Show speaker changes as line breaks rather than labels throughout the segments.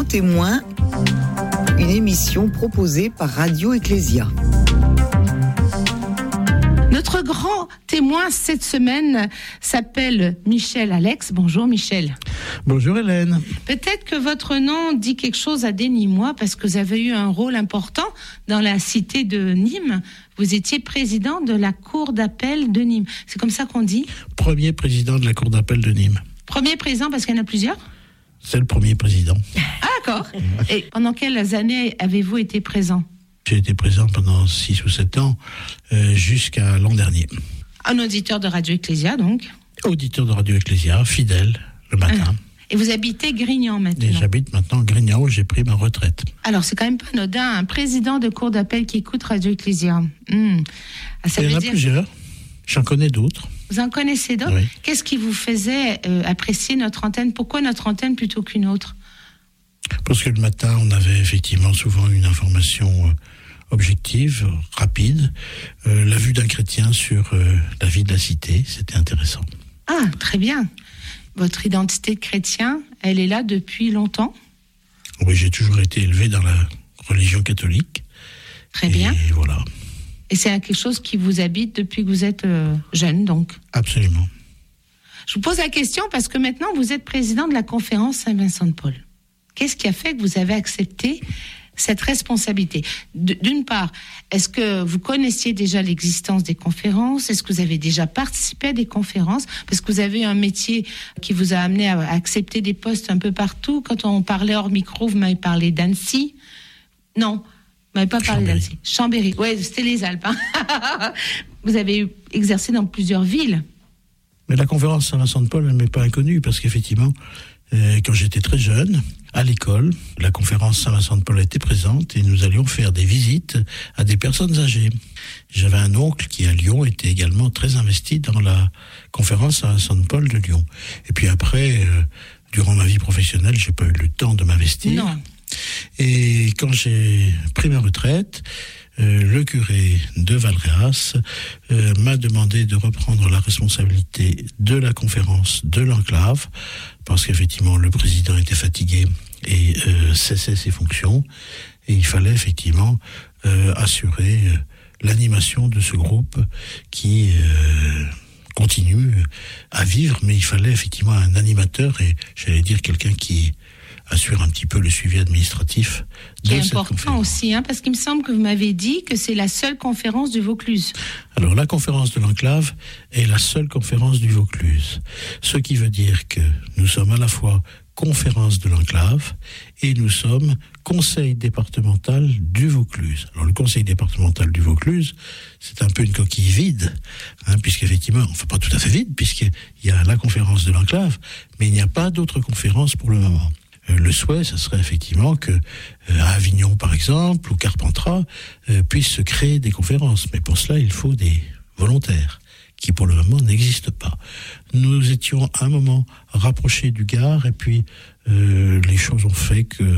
témoin, une émission proposée par Radio Ecclésia.
Notre grand témoin cette semaine s'appelle Michel Alex. Bonjour Michel.
Bonjour Hélène.
Peut-être que votre nom dit quelque chose à des Nîmois parce que vous avez eu un rôle important dans la cité de Nîmes. Vous étiez président de la cour d'appel de Nîmes. C'est comme ça qu'on dit ?
Premier président de la cour d'appel de Nîmes.
Premier président parce qu'il y en a plusieurs ?
C'est le premier président.
Ah d'accord. Et pendant quelles années avez-vous été présent ?
J'ai été présent pendant 6 ou 7 ans, jusqu'à l'an dernier.
Un auditeur de Radio Ecclésia, donc ?
Auditeur de Radio Ecclésia, fidèle, le matin.
Et vous habitez Grignan maintenant ? Et
j'habite maintenant Grignan, où j'ai pris ma retraite.
Alors, c'est quand même pas anodin, un président de cour d'appel qui écoute Radio Ecclésia. Ça
il y en a plusieurs, j'en connais d'autres.
Vous en connaissez d'autres ?
Oui.
Qu'est-ce qui vous faisait apprécier notre antenne ? Pourquoi notre antenne plutôt qu'une autre ?
Parce que le matin, on avait effectivement souvent une information objective, rapide, la vue d'un chrétien sur la vie de la cité, c'était intéressant.
Ah, très bien. Votre identité de chrétien, elle est là depuis longtemps ?
Oui, j'ai toujours été élevé dans la religion catholique.
Très bien.
Et voilà.
Et c'est quelque chose qui vous habite depuis que vous êtes jeune, donc ?
Absolument.
Je vous pose la question parce que maintenant, vous êtes président de la conférence Saint-Vincent-de-Paul. Qu'est-ce qui a fait que vous avez accepté cette responsabilité ? D'une part, est-ce que vous connaissiez déjà l'existence des conférences ? Est-ce que vous avez déjà participé à des conférences ? Parce que vous avez un métier qui vous a amené à accepter des postes un peu partout. Quand on parlait hors micro, vous m'avez parlé d'Annecy. Non, vous m'avez pas parlé d'Annecy. Chambéry. Oui, c'était les Alpes. Hein. Vous avez exercé dans plusieurs villes.
Mais la conférence Saint-Vincent-de-Paul, elle ne m'est pas inconnue parce qu'effectivement, quand j'étais très jeune, à l'école, la conférence Saint-Vincent-de-Paul était présente et nous allions faire des visites à des personnes âgées. J'avais un oncle qui, à Lyon, était également très investi dans la conférence Saint-Vincent-de-Paul de Lyon. Et puis après, durant ma vie professionnelle, j'ai pas eu le temps de m'investir.
Non.
Et quand j'ai pris ma retraite, le curé de Valréas m'a demandé de reprendre la responsabilité de la conférence de l'enclave, parce qu'effectivement le président était fatigué et cessait ses fonctions, et il fallait effectivement assurer l'animation de ce groupe qui continue à vivre, mais il fallait effectivement un animateur, et j'allais dire quelqu'un qui assure un petit peu le suivi administratif de cette conférence. C'est important
aussi, parce qu'il me semble que vous m'avez dit que c'est la seule conférence du Vaucluse.
Alors, la conférence de l'enclave est la seule conférence du Vaucluse. Ce qui veut dire que nous sommes à la fois conférence de l'enclave et nous sommes conseil départemental du Vaucluse. Alors, le conseil départemental du Vaucluse, c'est un peu une coquille vide, puisqu'effectivement, enfin pas tout à fait vide, puisqu'il y a la conférence de l'enclave, mais il n'y a pas d'autres conférences pour le moment. Le souhait, ça serait effectivement que à Avignon, par exemple, ou Carpentras, puissent se créer des conférences. Mais pour cela, il faut des volontaires, qui pour le moment n'existent pas. Nous étions à un moment rapprochés du Gard, et puis les choses ont fait que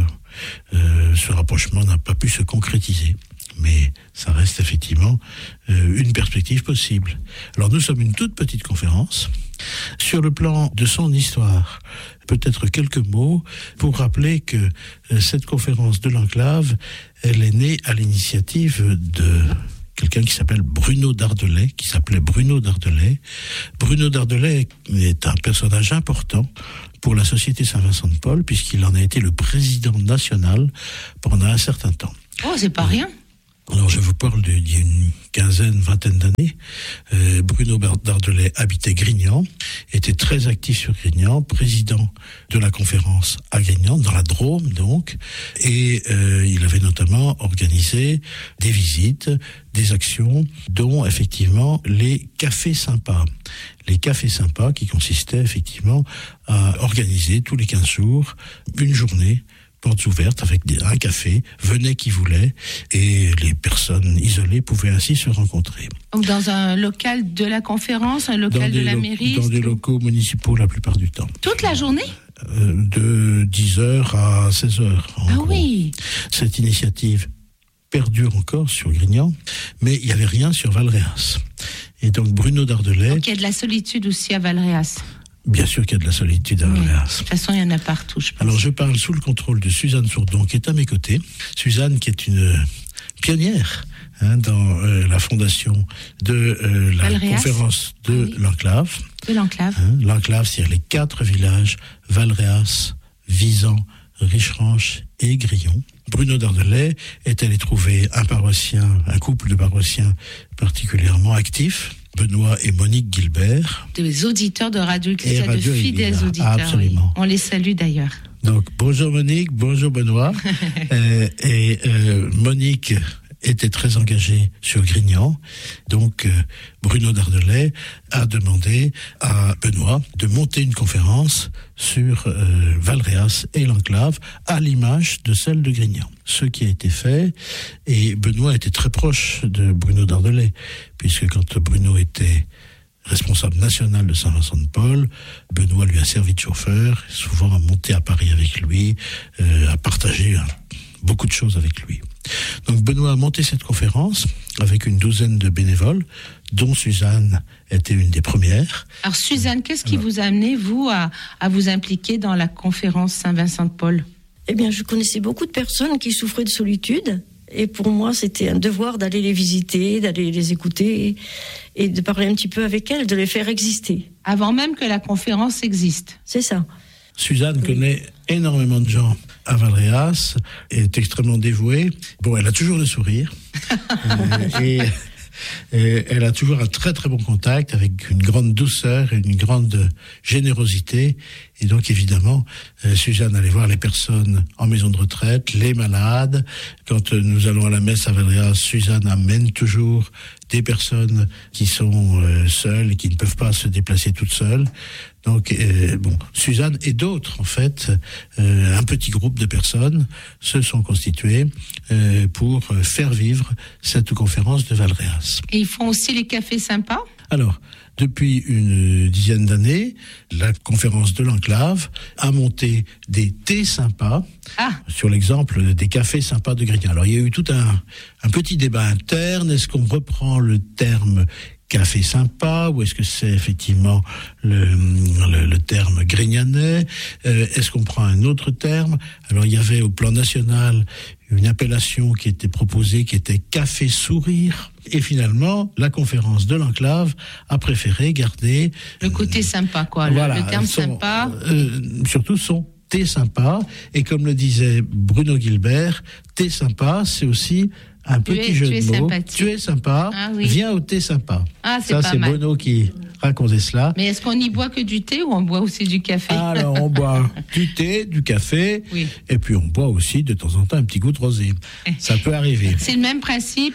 ce rapprochement n'a pas pu se concrétiser. Mais ça reste effectivement une perspective possible. Alors nous sommes une toute petite conférence. Sur le plan de son histoire, peut-être quelques mots pour rappeler que cette conférence de l'enclave, elle est née à l'initiative de quelqu'un qui s'appelle Bruno Dardelais, qui s'appelait Bruno Dardelais. Bruno Dardelais est un personnage important pour la Société Saint-Vincent-de-Paul, puisqu'il en a été le président national pendant un certain temps.
Oh, c'est pas rien.
Alors, je vous parle d'il y a une quinzaine, vingtaine d'années. Bruno Dardelais habitait Grignan, était très actif sur Grignan, président de la conférence à Grignan, dans la Drôme donc, et il avait notamment organisé des visites, des actions, dont effectivement les cafés sympas. Les cafés sympas qui consistaient effectivement à organiser tous les 15 jours une journée, portes ouvertes avec un café, venait qui voulait, et les personnes isolées pouvaient ainsi se rencontrer.
Donc dans un local de la conférence, un local de la mairie?
Dans des locaux municipaux la plupart du temps.
Toute la journée?
De 10h à 16h.
Ah gros. Oui.
Cette initiative perdure encore sur Grignan, mais il n'y avait rien sur Valréas. Et donc Bruno Dardelais...
Donc il y a de la solitude aussi à Valréas.
Bien sûr qu'il y a de la solitude à Valréas.
De toute façon, il y en a partout, je pense.
Alors, je parle sous le contrôle de Suzanne Sourdon, qui est à mes côtés. Suzanne, qui est une pionnière dans la fondation de la
Valréas.
conférence de l'Enclave.
De l'Enclave.
L'Enclave, c'est-à-dire les 4 villages, Valréas, Visan, Richeranche et Grillon. Bruno Dardelais est allé trouver un couple de paroissiens particulièrement actifs, Benoît et Monique Gilbert.
Des auditeurs de Radio Ecclésia, de fidèles auditeurs.
Absolument.
Oui. On les salue d'ailleurs.
Donc, bonjour Monique, bonjour Benoît. Monique était très engagée sur Grignan. Donc, Bruno Dardelais a demandé à Benoît de monter une conférence sur Valréas et l'Enclave, à l'image de celle de Grignan. Ce qui a été fait, et Benoît était très proche de Bruno Dardelais, puisque quand Bruno était responsable national de Saint-Vincent-de-Paul, Benoît lui a servi de chauffeur, souvent a monté à Paris avec lui, a partagé beaucoup de choses avec lui. Donc Benoît a monté cette conférence avec une douzaine de bénévoles, dont Suzanne était une des premières.
Alors Suzanne, qu'est-ce qui vous a amené, vous, à vous impliquer dans la conférence Saint-Vincent-de-Paul ?
Eh bien, je connaissais beaucoup de personnes qui souffraient de solitude. Et pour moi, c'était un devoir d'aller les visiter, d'aller les écouter et de parler un petit peu avec elles, de les faire exister.
Avant même que la conférence existe.
C'est ça.
Suzanne connaît énormément de gens à Valréas, est extrêmement dévouée. Bon, elle a toujours le sourire. Et elle a toujours un très très bon contact, avec une grande douceur et une grande générosité. Et donc évidemment, Suzanne allait voir les personnes en maison de retraite, les malades. Quand nous allons à la messe à Valréas, Suzanne amène toujours des personnes qui sont seules et qui ne peuvent pas se déplacer toutes seules. Donc, Suzanne et d'autres, en fait, un petit groupe de personnes se sont constitués pour faire vivre cette conférence de Valréas.
Et ils font aussi les cafés sympas ?
Alors, depuis une dizaine d'années, la conférence de l'Enclave a monté des thés sympas, sur l'exemple des cafés sympas de Grignan. Alors, il y a eu tout un petit débat interne. Est-ce qu'on reprend le terme café sympa, ou est-ce que c'est effectivement le terme grignanais? Est-ce qu'on prend un autre terme? Alors, il y avait au plan national une appellation qui était proposée, qui était café sourire. Et finalement, la conférence de l'Enclave a préféré garder
le côté sympa, quoi. Le terme sympa.
Surtout son thé sympa. Et comme le disait Bruno Gilbert, thé sympa, c'est aussi un petit jeu de mots.
Sympathique.
Tu es sympa, viens au thé sympa. Ça, c'est Bruno qui racontait cela.
Mais est-ce qu'on y boit que du thé ou on boit aussi du café?
Alors, on boit du thé, du café, et puis on boit aussi de temps en temps un petit goût de rosé. Ça peut arriver.
C'est le même principe.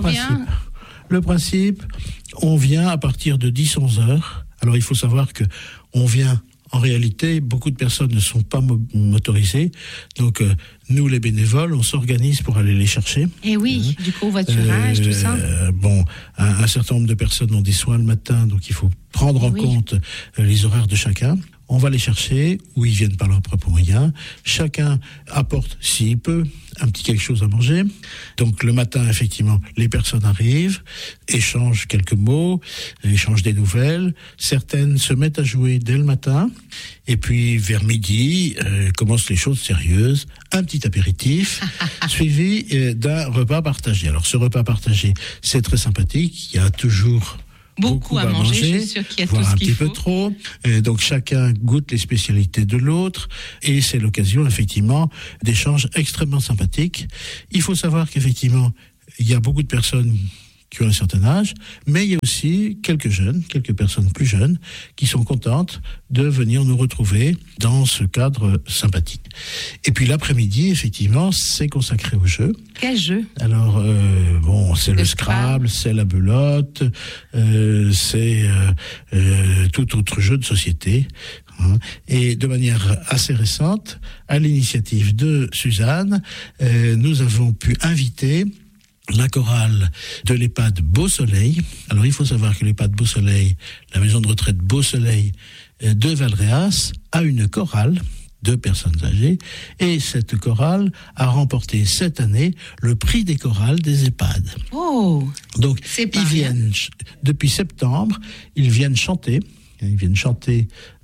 Le principe, on vient à partir de 10-11 heures. Alors, il faut savoir que on vient. En réalité, beaucoup de personnes ne sont pas motorisées. Donc, nous, les bénévoles, on s'organise pour aller les chercher.
Et oui, du covoiturage, tout ça.
Un certain nombre de personnes ont des soins le matin, donc il faut prendre en compte les horaires de chacun. On va les chercher, ou ils viennent par leurs propres moyens. Chacun apporte, s'il peut, un petit quelque chose à manger. Donc le matin, effectivement, les personnes arrivent, échangent quelques mots, échangent des nouvelles. Certaines se mettent à jouer dès le matin. Et puis vers midi, commencent les choses sérieuses. Un petit apéritif, suivi d'un repas partagé. Alors ce repas partagé, c'est très sympathique. Il y a toujours
beaucoup à manger, je suis sûr qu'il y a tout ce qu'il faut.
Un petit peu trop. Donc chacun goûte les spécialités de l'autre, et c'est l'occasion effectivement d'échanges extrêmement sympathiques. Il faut savoir qu'effectivement, il y a beaucoup de personnes qui ont un certain âge, mais il y a aussi quelques personnes plus jeunes qui sont contentes de venir nous retrouver dans ce cadre sympathique. Et puis l'après-midi, effectivement, c'est consacré au jeu.
Quel jeu?
Alors, c'est le Scrabble, c'est la belote, c'est tout autre jeu de société. Et de manière assez récente, à l'initiative de Suzanne, nous avons pu inviter la chorale de l'EHPAD Beau Soleil. Alors, il faut savoir que l'EHPAD Beau Soleil, la maison de retraite Beau Soleil de Valréas, a une chorale de personnes âgées, et cette chorale a remporté cette année le prix des chorales des EHPAD.
Oh,
donc ils viennent depuis septembre, ils viennent chanter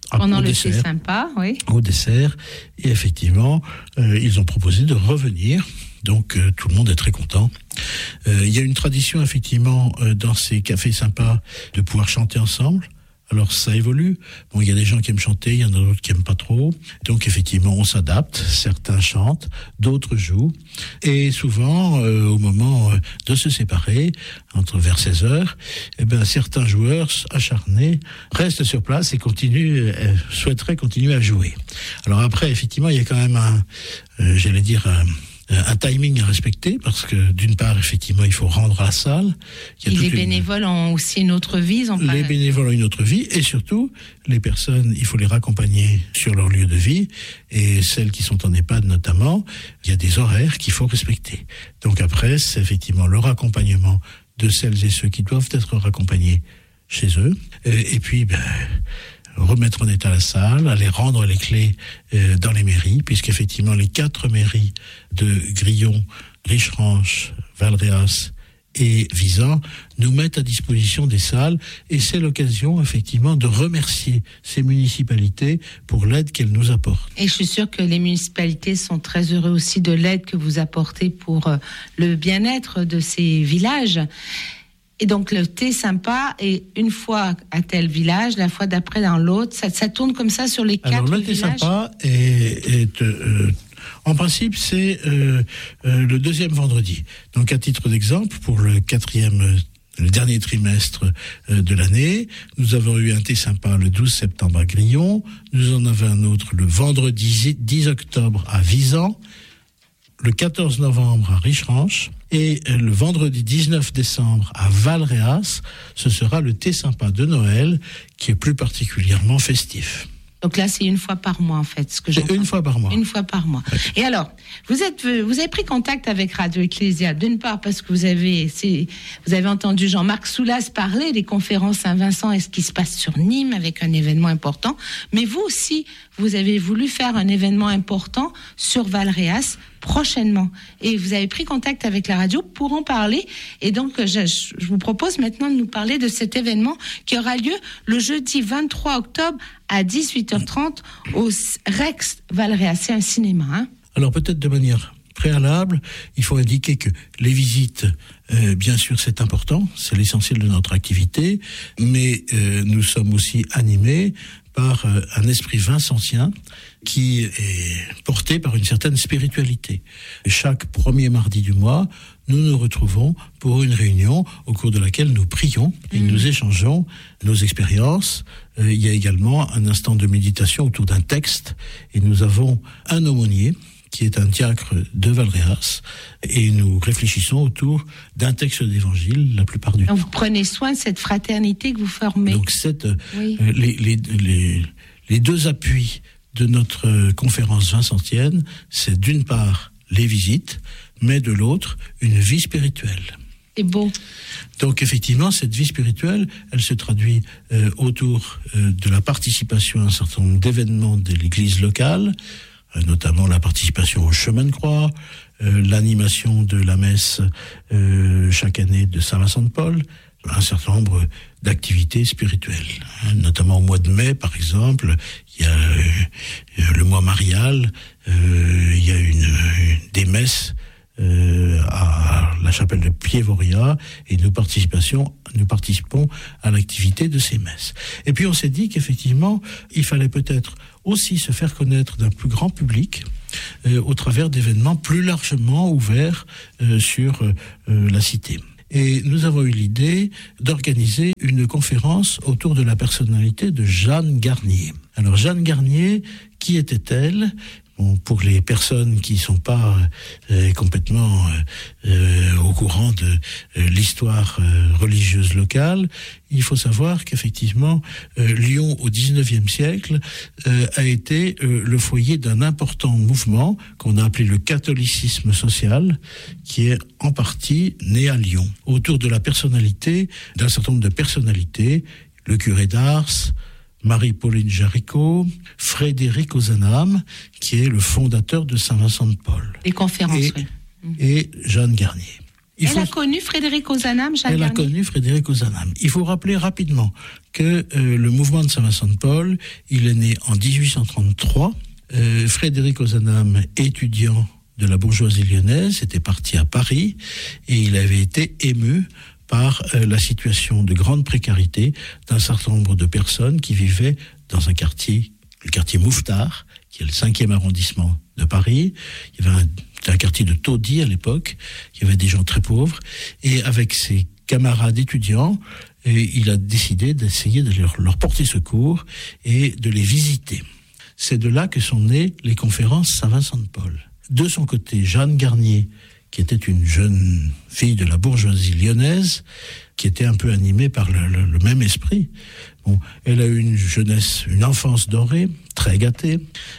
Pendant le thé sympa, oui.
Au dessert. Et effectivement, ils ont proposé de revenir. Donc, tout le monde est très content. Il y a une tradition, effectivement, dans ces cafés sympas, de pouvoir chanter ensemble. Alors, ça évolue. Bon, il y a des gens qui aiment chanter, il y en a d'autres qui aiment pas trop. Donc, effectivement, on s'adapte. Certains chantent, d'autres jouent. Et souvent, au moment de se séparer, vers 16h, certains joueurs acharnés restent sur place et souhaiteraient continuer à jouer. Alors après, effectivement, il y a quand même un timing à respecter, parce que d'une part, effectivement, il faut rendre à la salle.
Les bénévoles ont aussi une autre vie.
Les bénévoles ont une autre vie, et surtout, les personnes, il faut les raccompagner sur leur lieu de vie, et celles qui sont en EHPAD notamment, il y a des horaires qu'il faut respecter. Donc après, c'est effectivement le raccompagnement de celles et ceux qui doivent être raccompagnés chez eux, et puis, remettre en état la salle, aller rendre les clés dans les mairies, puisqu'effectivement les 4 mairies de Grillon, Richeranche, Valréas et Visan nous mettent à disposition des salles, et c'est l'occasion effectivement de remercier ces municipalités pour l'aide qu'elles nous apportent.
Et je suis sûre que les municipalités sont très heureux aussi de l'aide que vous apportez pour le bien-être de ces villages. Et donc le thé sympa, et une fois à tel village, la fois d'après dans l'autre, ça tourne comme ça sur les 4 villages. Alors le thé
sympa en principe, c'est le 2e vendredi. Donc à titre d'exemple, pour le dernier trimestre de l'année, nous avons eu un thé sympa le 12 septembre à Grillon, nous en avons un autre le vendredi 10 octobre à Visan, le 14 novembre à Richeranche, et le vendredi 19 décembre à Valréas, ce sera le thé sympa de Noël, qui est plus particulièrement festif.
Donc là, c'est une fois par mois, en fait, ce que j'entends.
Une fois par mois.
Une fois par mois. Okay. Et alors, vous avez pris contact avec Radio Ecclésia, d'une part parce que vous avez entendu Jean-Marc Soulas parler des conférences Saint-Vincent et ce qui se passe sur Nîmes avec un événement important, mais vous aussi, vous avez voulu faire un événement important sur Valréas prochainement. Et vous avez pris contact avec la radio pour en parler. Et donc, je vous propose maintenant de nous parler de cet événement qui aura lieu le jeudi 23 octobre à 18h30 au Rex Valréas. C'est un cinéma, hein?
Alors, peut-être de manière préalable, il faut indiquer que les visites, bien sûr, c'est important, c'est l'essentiel de notre activité, mais nous sommes aussi animés par un esprit vincentien qui est porté par une certaine spiritualité. Chaque premier mardi du mois, nous nous retrouvons pour une réunion au cours de laquelle nous prions et nous échangeons nos expériences. Il y a également un instant de méditation autour d'un texte, et nous avons un aumônier qui est un diacre de Valréas, et nous réfléchissons autour d'un texte d'évangile la plupart du temps.
Vous prenez soin de cette fraternité que vous formez.
Donc les deux appuis de notre conférence vincentienne, c'est d'une part les visites, mais de l'autre, une vie spirituelle.
C'est beau.
Donc effectivement, cette vie spirituelle, elle se traduit autour de la participation à un certain nombre d'événements de l'église locale, notamment la participation au chemin de croix, l'animation de la messe chaque année de Saint-Vincent de Paul, un certain nombre d'activités spirituelles. Notamment au mois de mai, par exemple, il y a le mois marial, il y a des messes à la chapelle de Piévoria, et nous participons à l'activité de ces messes. Et puis on s'est dit qu'effectivement, il fallait peut-être aussi se faire connaître d'un plus grand public au travers d'événements plus largement ouverts sur la cité. Et nous avons eu l'idée d'organiser une conférence autour de la personnalité de Jeanne Garnier. Alors Jeanne Garnier, qui était-elle ? Bon, pour les personnes qui ne sont pas complètement au courant de l'histoire religieuse locale, il faut savoir qu'effectivement, Lyon, au XIXe siècle, a été le foyer d'un important mouvement qu'on a appelé le catholicisme social, qui est en partie né à Lyon, autour de la personnalité, d'un certain nombre de personnalités, le curé d'Ars, Marie-Pauline Jaricot, Frédéric Ozanam, qui est le fondateur de Saint-Vincent de Paul.
Les conférences, oui.
Et Jeanne Garnier.
Elle a connu Frédéric Ozanam, Jeanne Garnier.
Elle a connu Frédéric Ozanam. Il faut rappeler rapidement que le mouvement de Saint-Vincent-de-Paul, il est né en 1833. Frédéric Ozanam, étudiant de la bourgeoisie lyonnaise, était parti à Paris et il avait été ému par la situation de grande précarité d'un certain nombre de personnes qui vivaient dans un quartier, le quartier Mouffetard, qui est le 5e arrondissement de Paris. Il y avait un quartier de taudis à l'époque, il y avait des gens très pauvres, et avec ses camarades étudiants, il a décidé d'essayer de leur porter secours et de les visiter. C'est de là que sont nées les conférences Saint-Vincent-de-Paul. De son côté, Jeanne Garnier, qui était une jeune fille de la bourgeoisie lyonnaise, qui était un peu animée par le même esprit. Bon, elle a eu une jeunesse, une enfance dorée, très gâtée,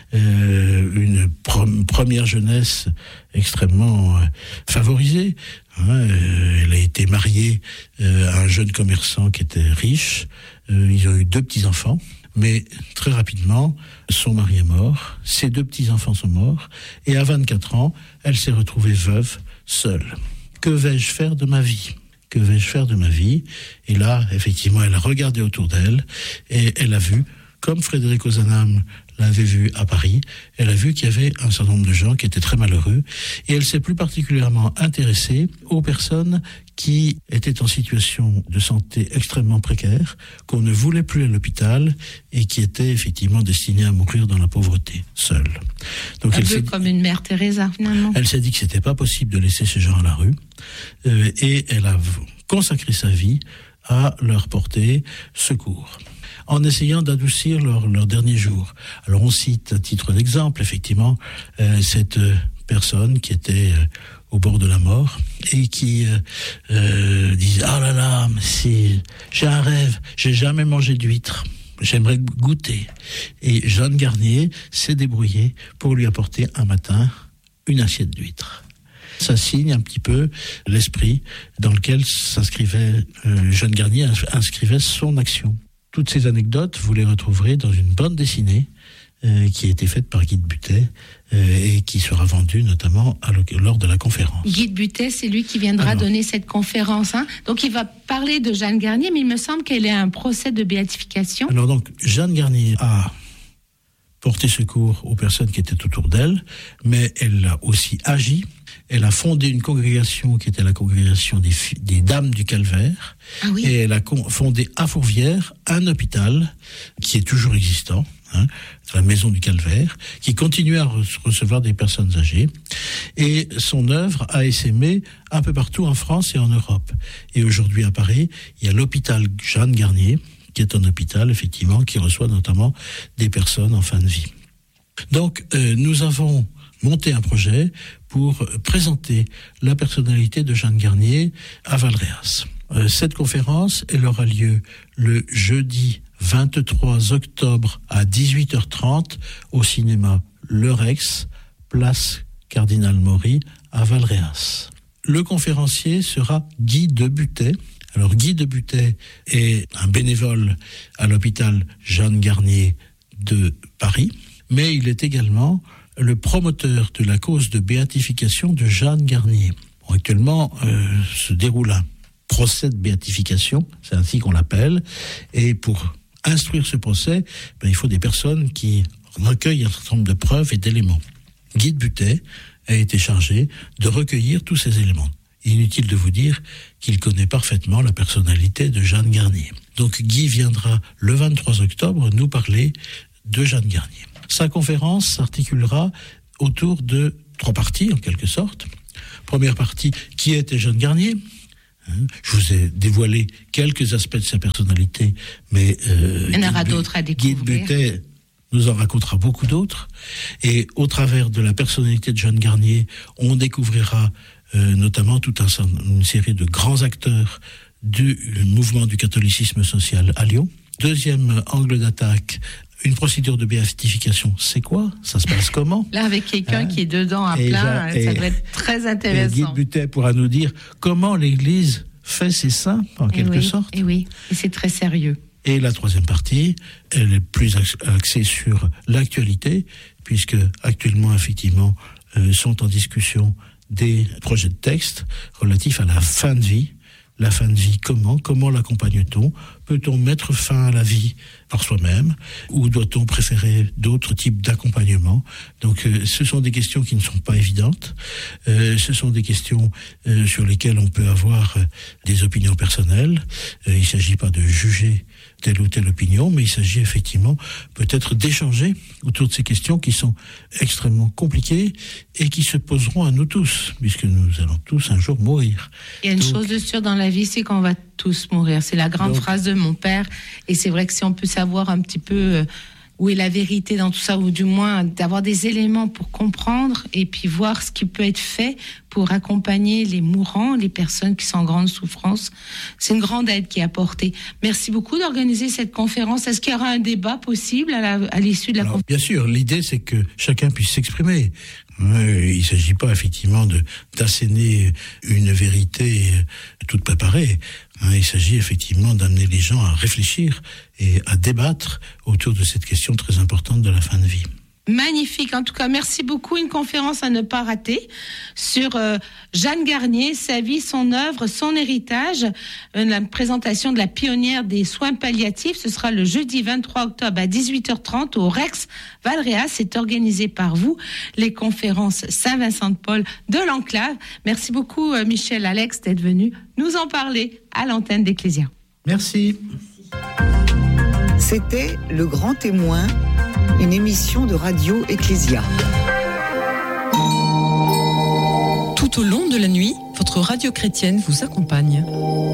une première jeunesse extrêmement favorisée. Elle a été mariée à un jeune commerçant qui était riche. Ils ont eu 2 petits-enfants. Mais très rapidement, son mari est mort, ses 2 petits-enfants sont morts, et à 24 ans, elle s'est retrouvée veuve, seule. Que vais-je faire de ma vie ? Que vais-je faire de ma vie ? Et là, effectivement, elle a regardé autour d'elle, et elle a vu, comme Frédéric Ozanam l'avait vu à Paris, elle a vu qu'il y avait un certain nombre de gens qui étaient très malheureux, et elle s'est plus particulièrement intéressée aux personnes qui étaient en situation de santé extrêmement précaire, qu'on ne voulait plus à l'hôpital, et qui étaient effectivement destinées à mourir dans la pauvreté, seules. Donc
un peu comme une mère Teresa, finalement.
Elle s'est dit que c'était pas possible de laisser ces gens à la rue, et elle a consacré sa vie à leur porter secours, en essayant d'adoucir leurs derniers jours. Alors on cite à titre d'exemple, effectivement, cette personne qui était au bord de la mort et qui disait « Ah là là, j'ai un rêve, j'ai jamais mangé d'huîtres, j'aimerais goûter. » Et Jeanne Garnier s'est débrouillée pour lui apporter un matin une assiette d'huîtres. Ça signe un petit peu l'esprit dans lequel s'inscrivait Jeanne Garnier, inscrivait son action. Toutes ces anecdotes, vous les retrouverez dans une bande dessinée qui a été faite par Guy de Buttet et qui sera vendue notamment lors de la conférence.
Guy de Buttet, c'est lui qui viendra donner cette conférence. Donc il va parler de Jeanne Garnier, mais il me semble qu'elle est un procès de béatification.
Alors donc, Jeanne Garnier a porté secours aux personnes qui étaient autour d'elle, mais elle a aussi agi. Elle a fondé une congrégation qui était la congrégation des Dames du Calvaire. Ah oui. Et elle a fondé à Fourvière un hôpital qui est toujours existant, la Maison du Calvaire, qui continue à recevoir des personnes âgées. Et son œuvre a essaimé un peu partout en France et en Europe. Et aujourd'hui à Paris, il y a l'hôpital Jeanne Garnier, qui est un hôpital, effectivement, qui reçoit notamment des personnes en fin de vie. Donc, nous avons monté un projet pour présenter la personnalité de Jeanne Garnier à Valréas. Cette conférence, elle aura lieu le jeudi 23 octobre à 18h30 au cinéma Le Rex, place Cardinal Maury à Valréas. Le conférencier sera Guy de Buttet. Alors Guy de Buttet est un bénévole à l'hôpital Jeanne Garnier de Paris, mais il est également le promoteur de la cause de béatification de Jeanne Garnier. Bon, actuellement, se déroule un procès de béatification, c'est ainsi qu'on l'appelle, et pour instruire ce procès, il faut des personnes qui recueillent un certain nombre de preuves et d'éléments. Guy de Buttet a été chargé de recueillir tous ces éléments. Inutile de vous dire qu'il connaît parfaitement la personnalité de Jeanne Garnier. Donc Guy viendra le 23 octobre nous parler de Jeanne Garnier. Sa conférence s'articulera autour de 3 parties, en quelque sorte. Première partie, qui était Jeanne Garnier ? Je vous ai dévoilé quelques aspects de sa personnalité, mais
il y en aura d'autres à découvrir.
Guy de Buttet nous en racontera beaucoup d'autres. Et au travers de la personnalité de Jeanne Garnier, on découvrira notamment toute une série de grands acteurs du mouvement du catholicisme social à Lyon. Deuxième angle d'attaque, une procédure de béatification, c'est quoi ? Ça se passe comment ?
Là, avec quelqu'un qui est dedans à plein, ça doit être très intéressant.
Et Guy de Buttet pourra nous dire comment l'Église fait ses saints, en quelque sorte.
Et oui, et c'est très sérieux.
Et la troisième partie, elle est plus axée sur l'actualité, puisque actuellement, effectivement, sont en discussion des projets de texte relatifs à la fin de vie. La fin de vie, comment l'accompagne-t-on? Peut-on mettre fin à la vie par soi-même ou doit-on préférer d'autres types d'accompagnement? Donc ce sont des questions qui ne sont pas évidentes. Ce sont des questions sur lesquelles on peut avoir des opinions personnelles. Il ne s'agit pas de juger telle ou telle opinion, mais il s'agit effectivement peut-être d'échanger autour de ces questions qui sont extrêmement compliquées et qui se poseront à nous tous, puisque nous allons tous un jour mourir.
Il y a une chose de sûre dans la vie, c'est qu'on va tous mourir. C'est la grande phrase de mon père. Et c'est vrai que si on peut savoir un petit peu où est la vérité dans tout ça, ou du moins d'avoir des éléments pour comprendre et puis voir ce qui peut être fait pour accompagner les mourants, les personnes qui sont en grande souffrance, c'est une grande aide qui est apportée. Merci beaucoup d'organiser cette conférence. Est-ce qu'il y aura un débat possible à l'issue de la conférence? Bien
sûr, l'idée c'est que chacun puisse s'exprimer. Il ne s'agit pas effectivement d'asséner une vérité toute préparée. Il s'agit effectivement d'amener les gens à réfléchir et à débattre autour de cette question très importante de la fin de vie.
Magnifique, en tout cas, merci beaucoup. Une conférence à ne pas rater sur Jeanne Garnier, sa vie, son œuvre, son héritage. La présentation de la pionnière des soins palliatifs, ce sera le jeudi 23 octobre à 18h30 au Rex Valréas. C'est organisé par vous, les conférences Saint-Vincent-de-Paul de l'Enclave. Merci beaucoup, Michel, Alex, d'être venu nous en parler à l'antenne d'Ecclésia.
Merci.
C'était Le Grand Témoin, une émission de Radio Ecclésia.
Tout au long de la nuit, votre radio chrétienne vous accompagne.